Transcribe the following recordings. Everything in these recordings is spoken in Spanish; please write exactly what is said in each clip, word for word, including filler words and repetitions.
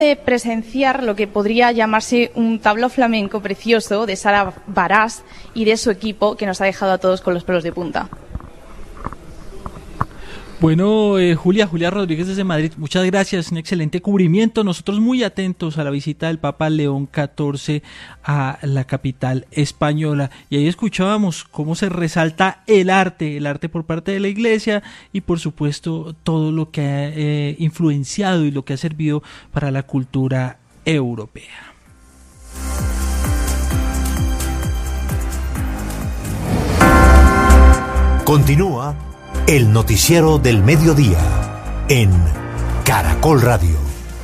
de presenciar lo que podría llamarse un tablao flamenco precioso de Sara Barás y de su equipo, que nos ha dejado a todos con los pelos de punta. Bueno, eh, Julia, Julia Rodríguez desde Madrid, muchas gracias, un excelente cubrimiento. Nosotros muy atentos a la visita del Papa León catorce a la capital española. Y ahí escuchábamos cómo se resalta el arte, el arte por parte de la Iglesia y por supuesto todo lo que ha eh, influenciado y lo que ha servido para la cultura europea. Continúa el noticiero del mediodía en Caracol Radio.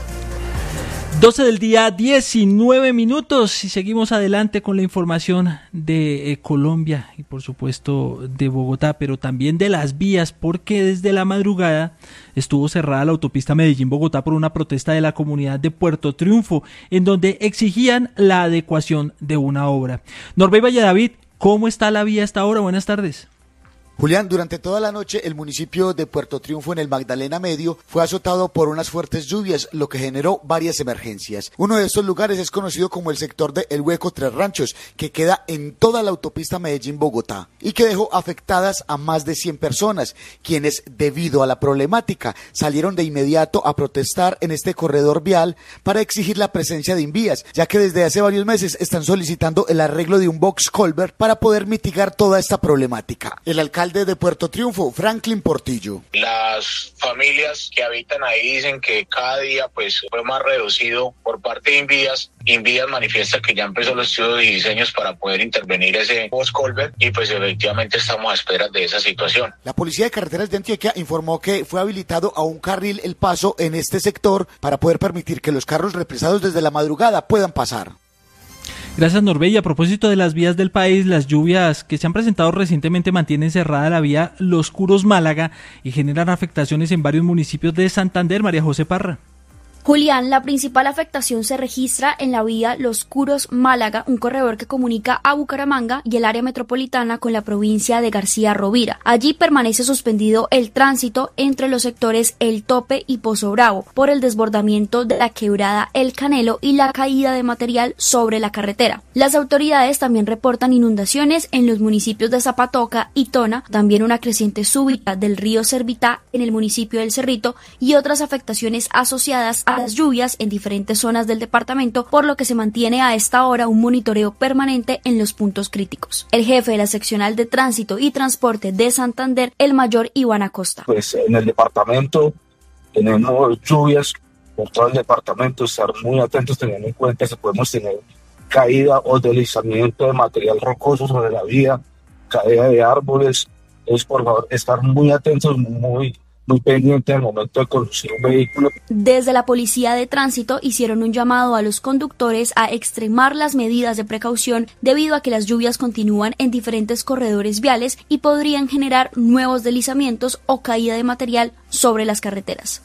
doce del día, diecinueve minutos, y seguimos adelante con la información de eh, Colombia y por supuesto de Bogotá, pero también de las vías, porque desde la madrugada estuvo cerrada la autopista Medellín-Bogotá por una protesta de la comunidad de Puerto Triunfo, en donde exigían la adecuación de una obra. Norbey Valle-David, ¿cómo está la vía a esta hora? Buenas tardes. Julián, durante toda la noche el municipio de Puerto Triunfo en el Magdalena Medio fue azotado por unas fuertes lluvias, lo que generó varias emergencias. Uno de estos lugares es conocido como el sector de El Hueco Tres Ranchos, que queda en toda la autopista Medellín-Bogotá y que dejó afectadas a más de cien personas, quienes debido a la problemática salieron de inmediato a protestar en este corredor vial para exigir la presencia de invías, ya que desde hace varios meses están solicitando el arreglo de un box culvert para poder mitigar toda esta problemática. El alcalde de Puerto Triunfo, Franklin Portillo. Las familias que habitan ahí dicen que cada día pues fue más reducido por parte de Invías. Invías manifiesta que ya empezó los estudios y diseños para poder intervenir ese box culvert y pues efectivamente estamos a espera de esa situación. La Policía de Carreteras de Antioquia informó que fue habilitado a un carril el paso en este sector para poder permitir que los carros represados desde la madrugada puedan pasar. Gracias, Norbey. A propósito de las vías del país, las lluvias que se han presentado recientemente mantienen cerrada la vía Los Curos Málaga y generan afectaciones en varios municipios de Santander. María José Parra. Julián, la principal afectación se registra en la vía Los Curos Málaga, un corredor que comunica a Bucaramanga y el área metropolitana con la provincia de García Rovira. Allí permanece suspendido el tránsito entre los sectores El Tope y Pozo Bravo por el desbordamiento de la quebrada El Canelo y la caída de material sobre la carretera. Las autoridades también reportan inundaciones en los municipios de Zapatoca y Tona, también una creciente súbita del río Servitá en el municipio del Cerrito y otras afectaciones asociadas a las lluvias en diferentes zonas del departamento, por lo que se mantiene a esta hora un monitoreo permanente en los puntos críticos. El jefe de la seccional de tránsito y transporte de Santander, el mayor Iván Acosta. Pues en el departamento tenemos lluvias por todo el departamento, estar muy atentos teniendo en cuenta que podemos tener caída o deslizamiento de material rocoso sobre la vía, caída de árboles. Es por favor estar muy atentos, muy muy pendiente al momento de conducir un vehículo. Desde la Policía de Tránsito hicieron un llamado a los conductores a extremar las medidas de precaución debido a que las lluvias continúan en diferentes corredores viales y podrían generar nuevos deslizamientos o caída de material sobre las carreteras.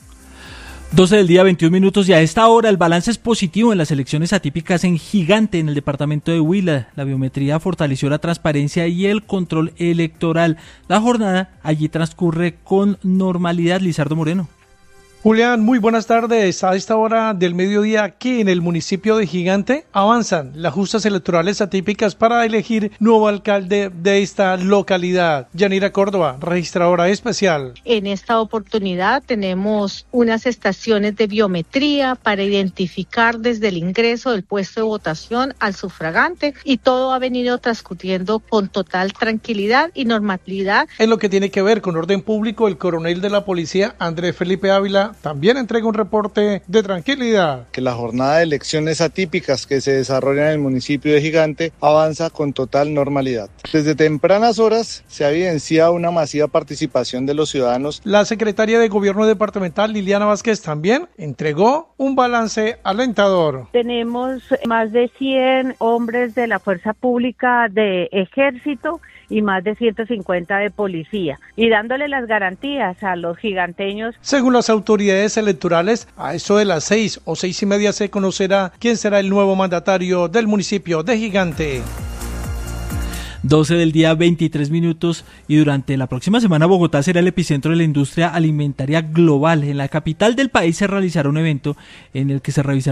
doce del día, veintiún minutos, y a esta hora el balance es positivo en las elecciones atípicas en Gigante, en el departamento de Huila. La biometría fortaleció la transparencia y el control electoral. La jornada allí transcurre con normalidad. Lizardo Moreno. Julián, muy buenas tardes. A esta hora del mediodía, aquí en el municipio de Gigante, avanzan las justas electorales atípicas para elegir nuevo alcalde de esta localidad. Yanira Córdoba, registradora especial. En esta oportunidad tenemos unas estaciones de biometría para identificar desde el ingreso del puesto de votación al sufragante, y todo ha venido transcurriendo con total tranquilidad y normalidad. En lo que tiene que ver con orden público, el coronel de la policía, Andrés Felipe Ávila, también entrega un reporte de tranquilidad. Que la jornada de elecciones atípicas que se desarrolla en el municipio de Gigante avanza con total normalidad. Desde tempranas horas se ha evidenciado una masiva participación de los ciudadanos. La secretaria de Gobierno Departamental, Liliana Vázquez, también entregó un balance alentador. Tenemos más de cien hombres de la Fuerza Pública de Ejército y más de ciento cincuenta de policía, y dándole las garantías a los giganteños. Según las autoridades electorales, a eso de las seis o seis y media se conocerá quién será el nuevo mandatario del municipio de Gigante. doce del día, veintitrés minutos, y durante la próxima semana Bogotá será el epicentro de la industria alimentaria global. En la capital del país se realizará un evento en el que se revisará